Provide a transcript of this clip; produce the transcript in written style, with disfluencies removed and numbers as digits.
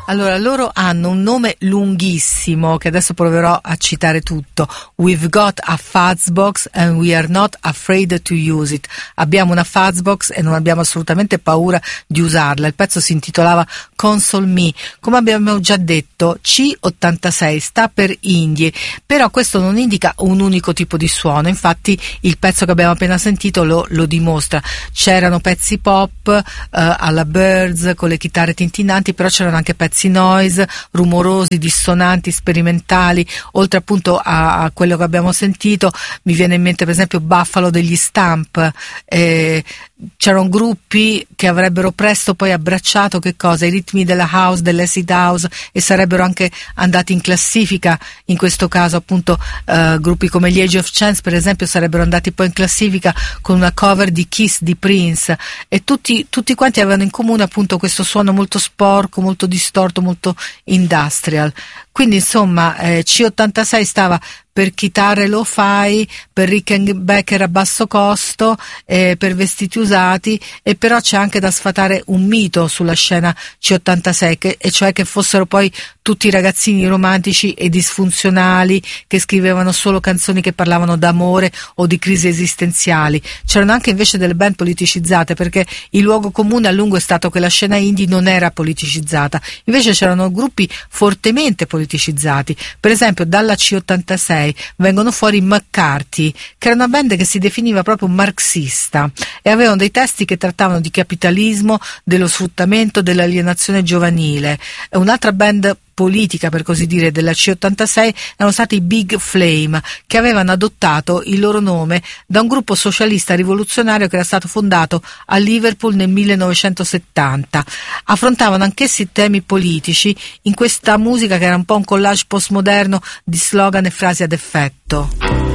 Allora, loro hanno un nome lunghissimo che adesso proverò a citare tutto. We've got a Fuzzbox and we are not afraid to use it. Abbiamo una Fuzzbox e non abbiamo assolutamente paura di usarla. Il pezzo si intitolava Console Me. Come abbiamo già detto, C86 sta per Indie, però questo non indica un unico tipo di suono. Infatti il pezzo che abbiamo appena sentito lo dimostra. C'erano pezzi pop alla Birds con le chitarre tintinnanti, però c'erano anche pezzi noise, rumorosi, dissonanti, sperimentali. Oltre appunto a quello che abbiamo sentito, mi viene in mente per esempio Buffalo degli Stamp. C'erano gruppi che avrebbero presto poi abbracciato che cosa? I ritmi della house, dell'acid house, e sarebbero anche andati in classifica. In questo caso appunto gruppi come gli Age of Chance per esempio sarebbero andati poi in classifica con una cover di Kiss di Prince, e tutti quanti avevano in comune appunto questo suono molto sporco, molto distorto, molto industrial. Quindi insomma C86 stava per chitarre lo-fi, per Rickenbacker a basso costo, per vestiti usati, e però c'è anche da sfatare un mito sulla scena C86, e cioè che fossero poi tutti ragazzini romantici e disfunzionali che scrivevano solo canzoni che parlavano d'amore o di crisi esistenziali. C'erano anche invece delle band politicizzate, perché il luogo comune a lungo è stato che la scena indie non era politicizzata, invece c'erano gruppi fortemente politicizzati. Per esempio dalla C86 vengono fuori i McCarthy, che era una band che si definiva proprio marxista e avevano dei testi che trattavano di capitalismo, dello sfruttamento, dell'alienazione giovanile. Un'altra band politica, per così dire, della C86 erano stati i Big Flame, che avevano adottato il loro nome da un gruppo socialista rivoluzionario che era stato fondato a Liverpool nel 1970. Affrontavano anch'essi temi politici in questa musica che era un po' un collage postmoderno di slogan e frasi ad effetto.